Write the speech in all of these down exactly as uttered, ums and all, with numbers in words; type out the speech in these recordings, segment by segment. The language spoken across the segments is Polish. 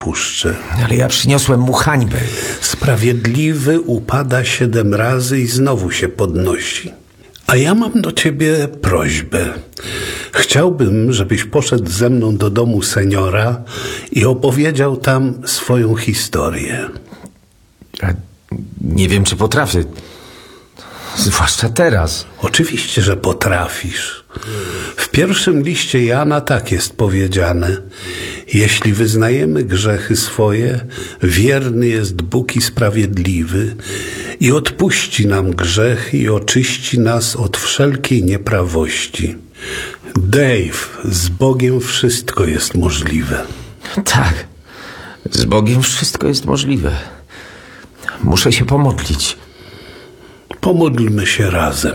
odpuszczę. Ale ja przyniosłem mu hańbę. Sprawiedliwy upada siedem razy i znowu się podnosi. A ja mam do ciebie prośbę. Chciałbym, żebyś poszedł ze mną do domu seniora i opowiedział tam swoją historię. A nie wiem, czy potrafię. Zwłaszcza teraz. Oczywiście, że potrafisz. W pierwszym liście Jana tak jest powiedziane. Jeśli wyznajemy grzechy swoje, wierny jest Bóg i sprawiedliwy i odpuści nam grzechy i oczyści nas od wszelkiej nieprawości. Dave, z Bogiem wszystko jest możliwe. Tak, z Bogiem wszystko jest możliwe. Muszę się pomodlić. Pomódlmy się razem.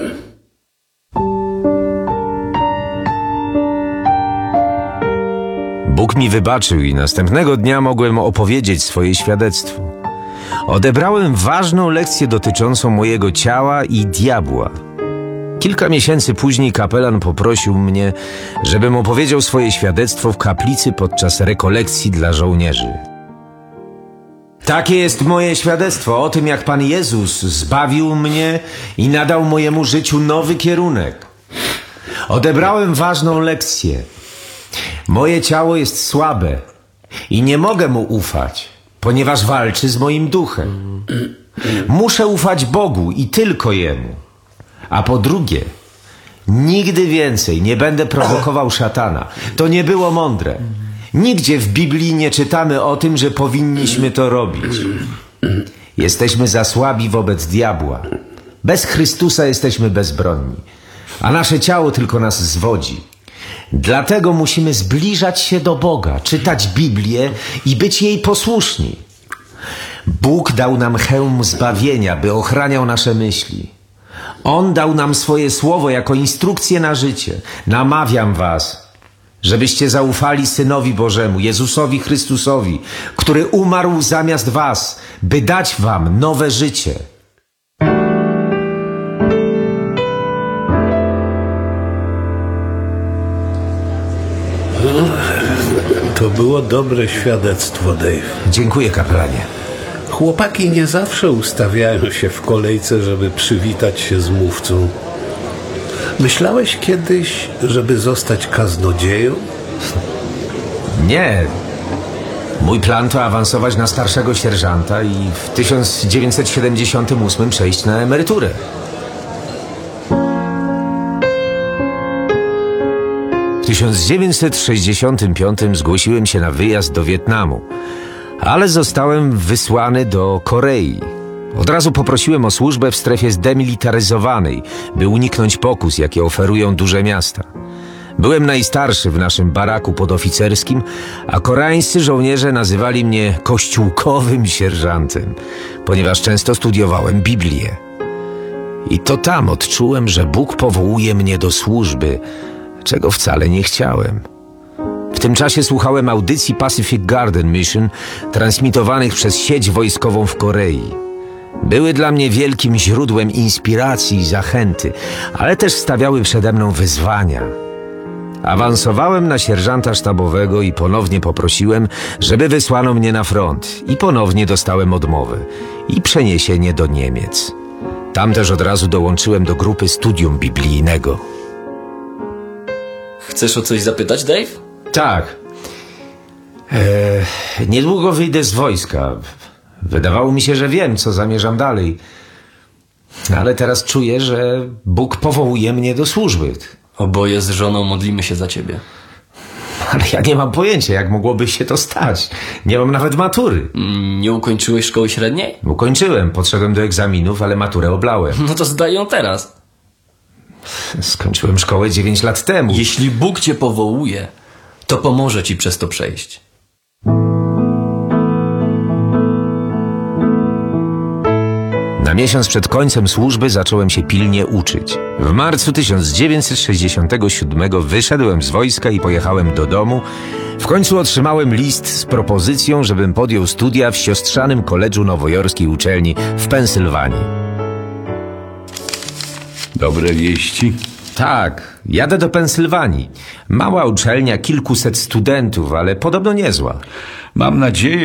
Bóg mi wybaczył i następnego dnia mogłem opowiedzieć swoje świadectwo. Odebrałem ważną lekcję dotyczącą mojego ciała i diabła. Kilka miesięcy później kapelan poprosił mnie, żebym opowiedział swoje świadectwo w kaplicy podczas rekolekcji dla żołnierzy. Takie jest moje świadectwo o tym, jak Pan Jezus zbawił mnie i nadał mojemu życiu nowy kierunek. Odebrałem ważną lekcję. Moje ciało jest słabe i nie mogę mu ufać, ponieważ walczy z moim duchem. Muszę ufać Bogu i tylko Jemu. A po drugie, nigdy więcej nie będę prowokował szatana. To nie było mądre. Nigdzie w Biblii nie czytamy o tym, że powinniśmy to robić. Jesteśmy za słabi wobec diabła. Bez Chrystusa jesteśmy bezbronni, a nasze ciało tylko nas zwodzi. Dlatego musimy zbliżać się do Boga, czytać Biblię i być jej posłuszni. Bóg dał nam hełm zbawienia, by ochraniał nasze myśli. On dał nam swoje słowo jako instrukcję na życie. Namawiam was, żebyście zaufali Synowi Bożemu, Jezusowi Chrystusowi, który umarł zamiast was, by dać wam nowe życie. To było dobre świadectwo, Dave. Dziękuję, kapelanie. Chłopaki nie zawsze ustawiają się w kolejce, żeby przywitać się z mówcą. Myślałeś kiedyś, żeby zostać kaznodzieją? Nie. Mój plan to awansować na starszego sierżanta i w tysiąc dziewięćset siedemdziesiątym ósmym przejść na emeryturę. W tysiąc dziewięćset sześćdziesiątym piątym zgłosiłem się na wyjazd do Wietnamu, ale zostałem wysłany do Korei. Od razu poprosiłem o służbę w strefie zdemilitaryzowanej, by uniknąć pokus, jakie oferują duże miasta. Byłem najstarszy w naszym baraku podoficerskim, a koreańscy żołnierze nazywali mnie kościółkowym sierżantem, ponieważ często studiowałem Biblię. I to tam odczułem, że Bóg powołuje mnie do służby, czego wcale nie chciałem. W tym czasie słuchałem audycji Pacific Garden Mission, transmitowanych przez sieć wojskową w Korei. Były dla mnie wielkim źródłem inspiracji i zachęty, ale też stawiały przede mną wyzwania. Awansowałem na sierżanta sztabowego i ponownie poprosiłem, żeby wysłano mnie na front. I ponownie dostałem odmowę i przeniesienie do Niemiec. Tam też od razu dołączyłem do grupy studium biblijnego. Chcesz o coś zapytać, Dave? Tak. Eee, niedługo wyjdę z wojska. Wydawało mi się, że wiem, co zamierzam dalej. Ale teraz czuję, że Bóg powołuje mnie do służby. Oboje z żoną modlimy się za ciebie. Ale ja nie mam pojęcia, jak mogłoby się to stać. Nie mam nawet matury. Mm, nie ukończyłeś szkoły średniej? Ukończyłem, podszedłem do egzaminów, ale maturę oblałem. No to zdaj ją teraz. Skończyłem szkołę dziewięć lat temu. Jeśli Bóg cię powołuje, to pomoże ci przez to przejść. Na miesiąc przed końcem służby zacząłem się pilnie uczyć. W marcu tysiąc dziewięćset sześćdziesiątego siódmego wyszedłem z wojska i pojechałem do domu. W końcu otrzymałem list z propozycją, żebym podjął studia w siostrzanym koledżu nowojorskiej uczelni w Pensylwanii. Dobre wieści? Tak, jadę do Pensylwanii. Mała uczelnia, kilkuset studentów, ale podobno niezła. Mam nadzieję,